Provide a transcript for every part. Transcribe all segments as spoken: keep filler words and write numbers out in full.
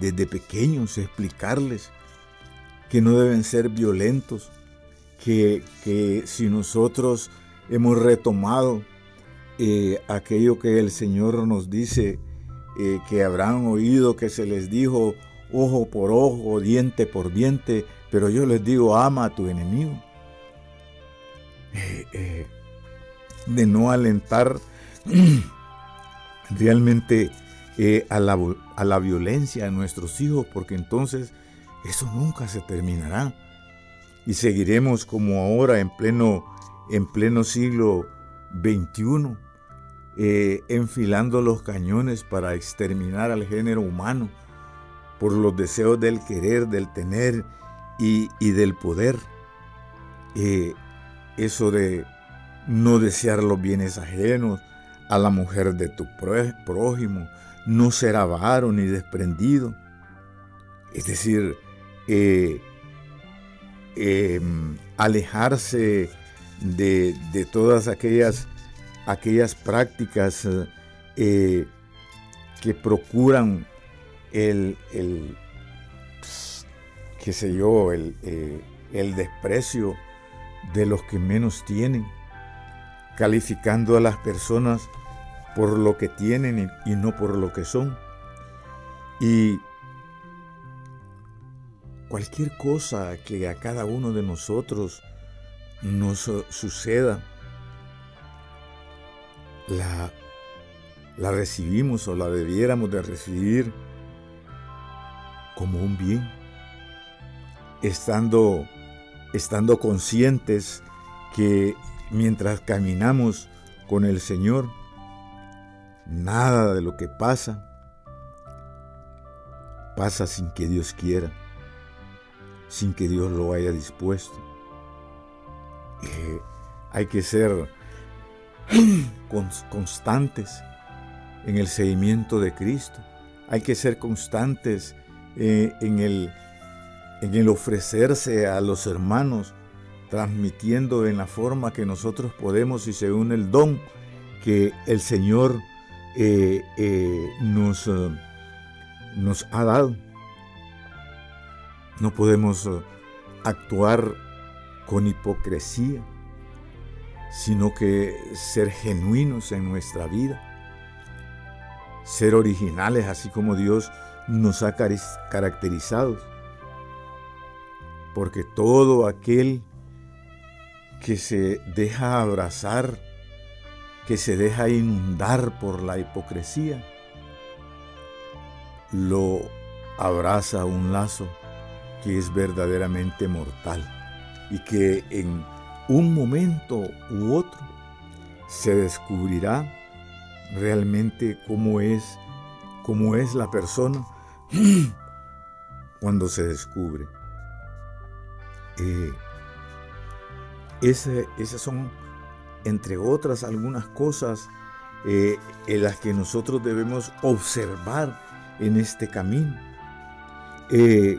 desde pequeños, explicarles que no deben ser violentos, que, que si nosotros hemos retomado eh, aquello que el Señor nos dice, eh, que habrán oído que se les dijo ojo por ojo, diente por diente, pero yo les digo, ama a tu enemigo. Eh, eh, de no alentar realmente eh, a, la, a la violencia a nuestros hijos, porque entonces eso nunca se terminará y seguiremos como ahora en pleno, en pleno siglo veintiuno, eh, enfilando los cañones para exterminar al género humano por los deseos del querer, del tener y, y del poder. Eh, eso de no desear los bienes ajenos, a la mujer de tu prójimo, no ser avaro ni desprendido. Es decir, eh, eh, alejarse de, de todas aquellas, aquellas prácticas eh, que procuran el, el qué sé yo, el, eh, el desprecio de los que menos tienen, calificando a las personas por lo que tienen y, y no por lo que son. Y cualquier cosa que a cada uno de nosotros nos suceda, la, la recibimos o la debiéramos de recibir como un bien, estando, estando conscientes que mientras caminamos con el Señor, nada de lo que pasa, pasa sin que Dios quiera, sin que Dios lo haya dispuesto. Eh, hay que ser constantes en el seguimiento de Cristo. Hay que ser constantes eh, en el, en el ofrecerse a los hermanos, transmitiendo en la forma que nosotros podemos y según el don que el Señor eh, eh, nos, uh, nos ha dado. No podemos uh, actuar con hipocresía, sino que ser genuinos en nuestra vida, ser originales así como Dios nos ha caracterizado, porque todo aquel que se deja abrazar, que se deja inundar por la hipocresía, lo abraza un lazo que es verdaderamente mortal y que en un momento u otro se descubrirá realmente cómo es, cómo es la persona cuando se descubre. Eh, ese, esas son, entre otras, algunas cosas eh, en las que nosotros debemos observar en este camino. Eh,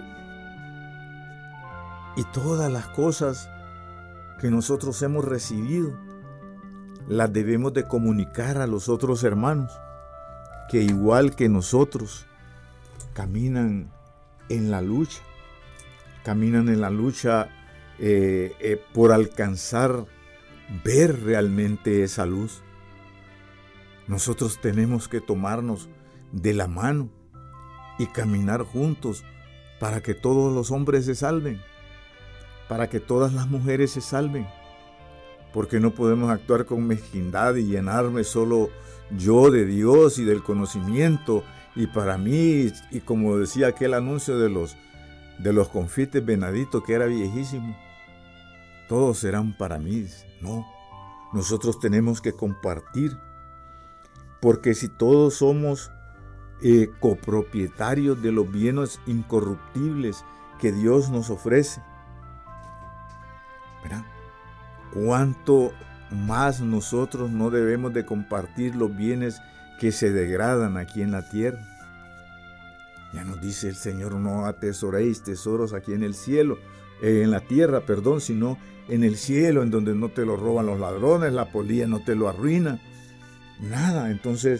y todas las cosas que nosotros hemos recibido las debemos de comunicar a los otros hermanos que igual que nosotros caminan en la lucha, caminan en la lucha eh, eh, por alcanzar, ver realmente esa luz. Nosotros tenemos que tomarnos de la mano y caminar juntos para que todos los hombres se salven, para que todas las mujeres se salven, porque no podemos actuar con mezquindad y llenarme solo yo de Dios y del conocimiento y para mí, y como decía aquel anuncio de los, de los confites Venadito que era viejísimo, todos serán para mí. No, nosotros tenemos que compartir, porque si todos somos eh, copropietarios de los bienes incorruptibles que Dios nos ofrece, ¿verdad? ¿Cuánto más nosotros no debemos de compartir los bienes que se degradan aquí en la tierra? Ya nos dice el Señor, no atesoréis tesoros aquí en el cielo, eh, en la tierra, perdón, sino en el cielo, en donde no te lo roban los ladrones, la polilla no te lo arruina, nada. Entonces,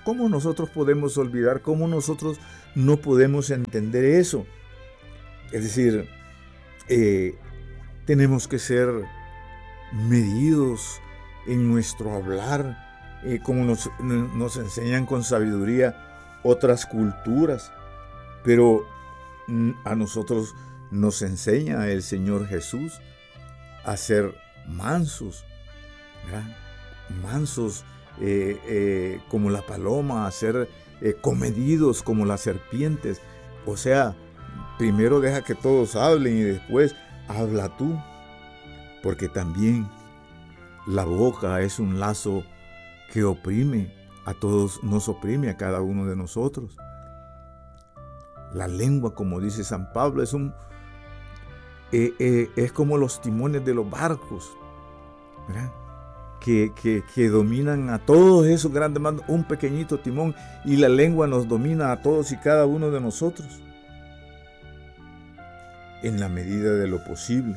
¿Cómo nosotros podemos olvidar? ¿Cómo nosotros no podemos entender eso? Es decir, eh, tenemos que ser medidos en nuestro hablar, eh, como nos, nos enseñan con sabiduría otras culturas, pero a nosotros nos enseña el Señor Jesús a ser mansos, ¿verdad? Mansos eh, eh, como la paloma, a ser eh, comedidos como las serpientes. O sea, primero deja que todos hablen y después habla tú, porque también la boca es un lazo que oprime a todos, nos oprime a cada uno de nosotros. La lengua, como dice San Pablo, es un eh, eh, es como los timones de los barcos, ¿verdad? Que, que, que dominan a todos esos grandes mandos, un pequeñito timón, y la lengua nos domina a todos y cada uno de nosotros en la medida de lo posible.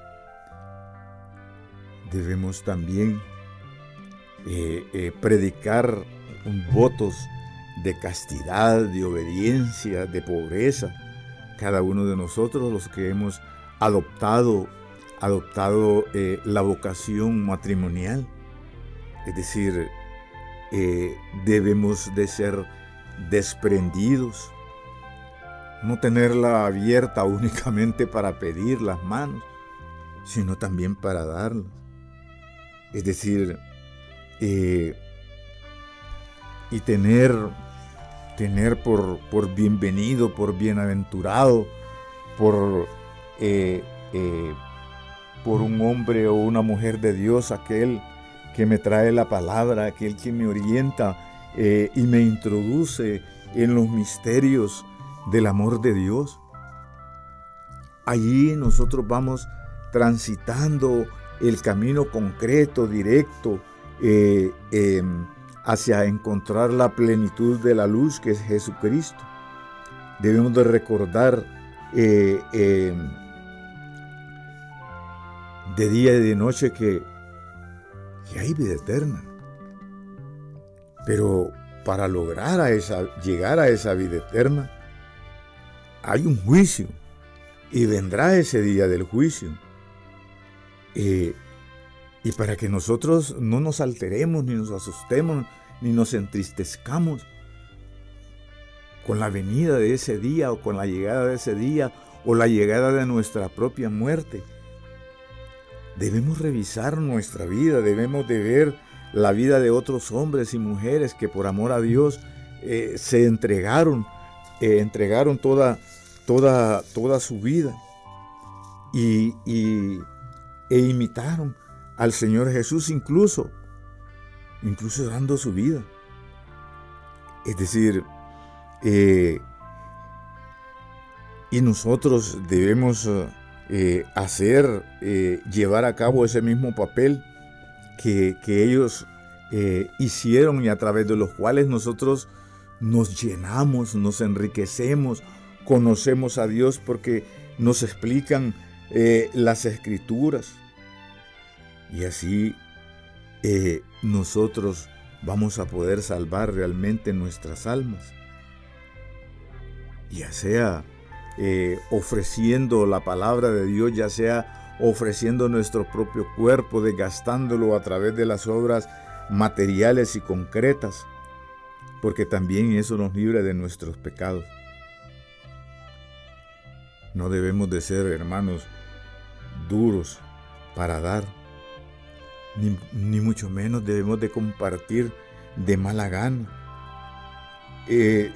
Debemos también eh, eh, predicar votos de castidad, de obediencia, de pobreza. Cada uno de nosotros, los que hemos adoptado, adoptado eh, la vocación matrimonial, es decir, eh, debemos de ser desprendidos, no tenerla abierta únicamente para pedir las manos, sino también para darlas. Es decir, eh, y tener, tener por, por bienvenido, por bienaventurado, por, eh, eh, por un hombre o una mujer de Dios, aquel que me trae la palabra, aquel que me orienta eh, y me introduce en los misterios del amor de Dios. Allí nosotros vamos transitando el camino concreto, directo, eh, eh, hacia encontrar la plenitud de la luz que es Jesucristo. Debemos de recordar eh, eh, de día y de noche que, que hay vida eterna. Pero para lograr a esa, llegar a esa vida eterna, hay un juicio y vendrá ese día del juicio. Eh, y para que nosotros no nos alteremos, ni nos asustemos, ni nos entristezcamos con la venida de ese día o con la llegada de ese día o la llegada de nuestra propia muerte, debemos revisar nuestra vida, debemos de ver la vida de otros hombres y mujeres que por amor a Dios eh, se entregaron, eh, entregaron toda, toda, toda su vida y, y, e imitaron al Señor Jesús incluso, incluso dando su vida. Es decir, eh, y nosotros debemos eh, hacer, eh, llevar a cabo ese mismo papel que, que ellos eh, hicieron y a través de los cuales nosotros nos llenamos, nos enriquecemos, conocemos a Dios porque nos explican eh, las Escrituras. Y así eh, nosotros vamos a poder salvar realmente nuestras almas. Ya sea eh, ofreciendo la palabra de Dios, ya sea ofreciendo nuestro propio cuerpo, desgastándolo a través de las obras materiales y concretas, porque también eso nos libra de nuestros pecados. No debemos de ser, hermanos, duros para dar, ni, ni mucho menos debemos de compartir de mala gana, eh,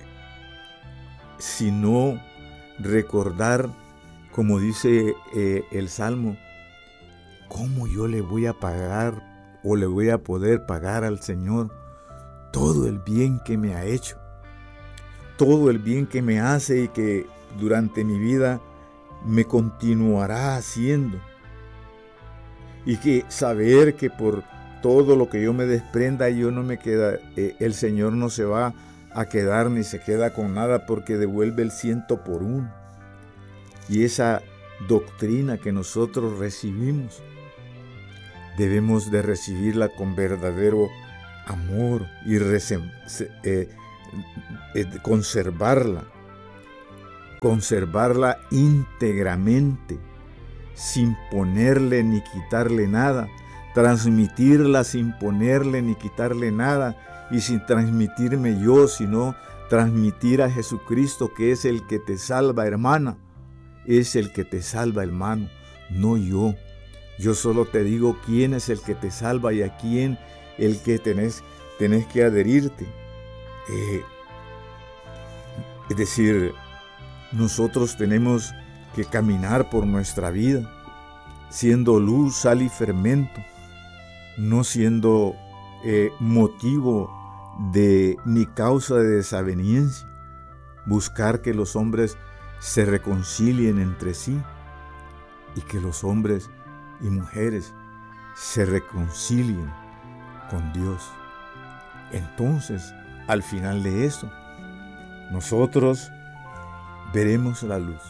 sino recordar, como dice eh, el Salmo, cómo yo le voy a pagar o le voy a poder pagar al Señor todo el bien que me ha hecho, todo el bien que me hace y que durante mi vida me continuará haciendo. Y que saber que por todo lo que yo me desprenda, yo no me queda, eh, el Señor no se va a quedar ni se queda con nada, porque devuelve el ciento por uno. Y esa doctrina que nosotros recibimos, debemos de recibirla con verdadero amor y rese- eh, eh, conservarla, conservarla íntegramente, sin ponerle ni quitarle nada, transmitirla sin ponerle ni quitarle nada y sin transmitirme yo, sino transmitir a Jesucristo, que es el que te salva, hermana, es el que te salva, hermano, no yo. Yo solo te digo quién es el que te salva y a quién el que tenés, tenés que adherirte. Eh, es decir, nosotros tenemos que caminar por nuestra vida, siendo luz, sal y fermento, no siendo eh, motivo de ni causa de desaveniencia, buscar que los hombres se reconcilien entre sí y que los hombres y mujeres se reconcilien con Dios. Entonces, al final de eso, nosotros veremos la luz.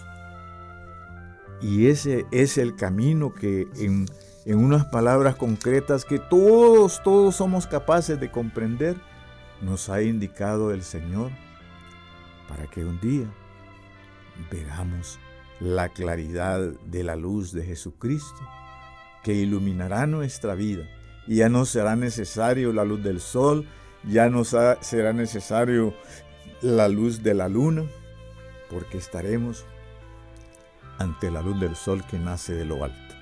Y ese es el camino que en, en unas palabras concretas que todos, todos somos capaces de comprender, nos ha indicado el Señor para que un día veamos la claridad de la luz de Jesucristo que iluminará nuestra vida. Y ya no será necesario la luz del sol, ya no será necesario la luz de la luna, porque estaremos ante la luz del sol que nace de lo alto.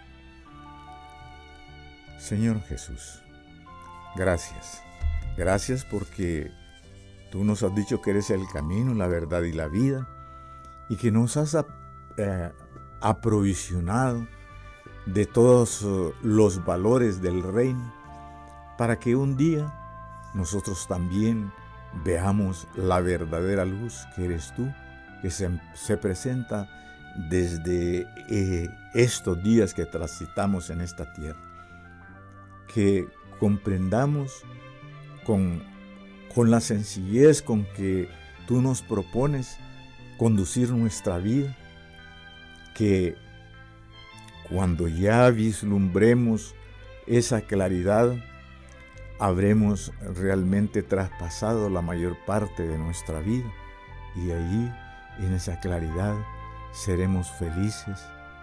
Señor Jesús, gracias. Gracias porque tú nos has dicho que eres el camino, la verdad y la vida, y que nos has eh, aprovisionado de todos uh, los valores del reino, para que un día nosotros también veamos la verdadera luz que eres tú, que se, se presenta desde eh, estos días que transitamos en esta tierra. Que comprendamos con, con la sencillez con que tú nos propones conducir nuestra vida, que cuando ya vislumbremos esa claridad, habremos realmente traspasado la mayor parte de nuestra vida y allí, en esa claridad, seremos felices.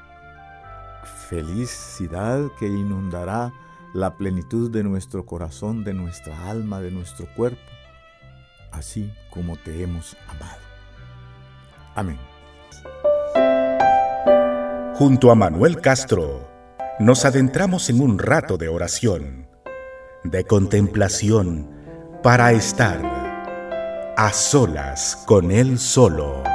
Felicidad que inundará la plenitud de nuestro corazón, de nuestra alma, de nuestro cuerpo, así como te hemos amado. Amén. Junto a Manuel Castro, nos adentramos en un rato de oración, de contemplación, para estar a solas con Él solo.